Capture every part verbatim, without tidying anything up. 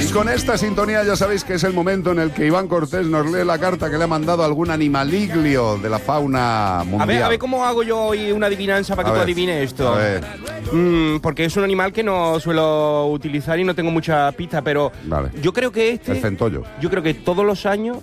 Y con esta sintonía ya sabéis que es el momento en el que Iván Cortés nos lee la carta que le ha mandado algún animaliglio de la fauna mundial. A ver, a ver cómo hago yo hoy una adivinanza para que A tú ver, adivines esto. a ver. Mm, porque es un animal que no suelo utilizar y no tengo mucha pista, pero Vale. yo creo que este... El centollo. Yo creo que todos los años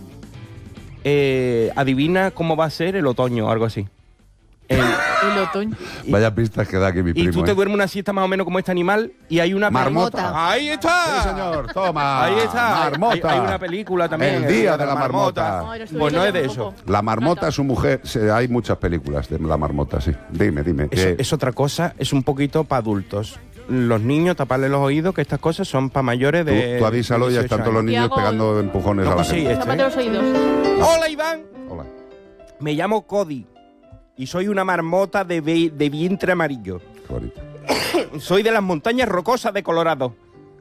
eh, adivina cómo va a ser el otoño o algo así. El, El otoño. Vaya pistas que da aquí mi y primo. tú te ¿eh? duermes una siesta más o menos como este animal y hay una... Marmota. ¡Ahí está! Sí, señor, toma. Ahí está. Marmota. Hay, hay una película también. El día de la marmota. No, lo estuve Pues no es leyendo de un eso. poco. La marmota, su mujer. Se- hay muchas películas de la marmota, sí. Dime, dime. Eso ¿qué? es otra cosa, es un poquito para adultos. Los niños, taparle los oídos, que estas cosas son para mayores Tú, de... tú avísalo, ya dieciocho están todos los años. niños hago- pegando empujones No, a la pues sí, gente. este. Tápate los oídos. Hola, Iván. Hola. Me llamo Cody y soy una marmota de, ve- de vientre amarillo. Qué bonito. Soy de las montañas rocosas de Colorado.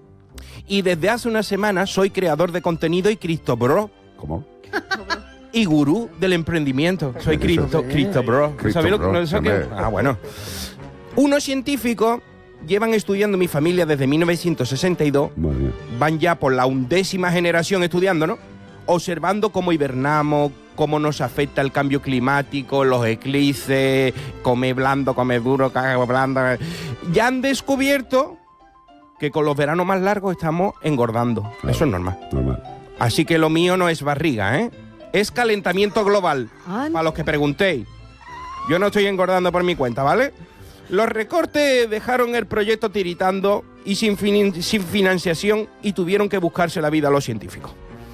Y desde hace una semana soy creador de contenido y criptobro. ¿Cómo? Y gurú del emprendimiento. Soy ¿Qué es eso? cripto, criptobro. Criptobro, ¿Sabéis lo que no sé qué? hombre. Ah, bueno. Unos científicos llevan estudiando mi familia desde mil novecientos sesenta y dos. Madre mía. Van ya por la undécima generación estudiando, ¿no? Observando cómo hibernamos, cómo nos afecta el cambio climático, los eclipses, come blando, come duro, caga blando. Ya han descubierto que con los veranos más largos estamos engordando. Claro. Eso es normal. Normal. Así que lo mío no es barriga, ¿eh? Es calentamiento global. Anda. Para los que preguntéis. Yo no estoy engordando por mi cuenta, ¿vale? Los recortes dejaron el proyecto tiritando y sin, fin- sin financiación y tuvieron que buscarse la vida a los científicos.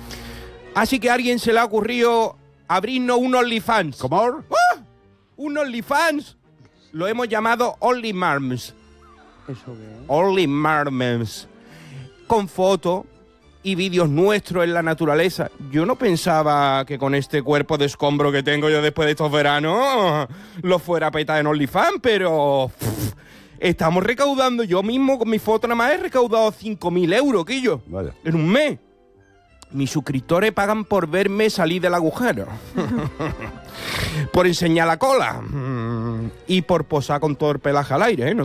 Así que a alguien se le ha ocurrido abrirnos un OnlyFans. ¿Cómo? ¡Ah! Un OnlyFans. Lo hemos llamado Only Marms. ¿Eso qué? Only Marms. Con fotos y vídeos nuestros en la naturaleza. Yo no pensaba que con este cuerpo de escombro que tengo yo después de estos veranos lo fuera a petar en OnlyFans, pero pff, estamos recaudando. Yo mismo con mi foto nada más he recaudado cinco mil euros, Quillo, Vaya. en un mes. Mis suscriptores pagan por verme salir del agujero. Por enseñar la cola. Y por posar con todo el pelaje al aire, ¿eh? No